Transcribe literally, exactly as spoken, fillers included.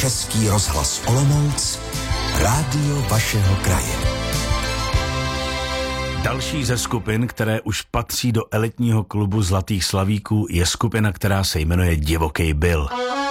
Český rozhlas Olomouc, rádio vašeho kraje. Další ze skupin, které už patří do elitního klubu Zlatých slavíků, je skupina, která se jmenuje Divokej Bill.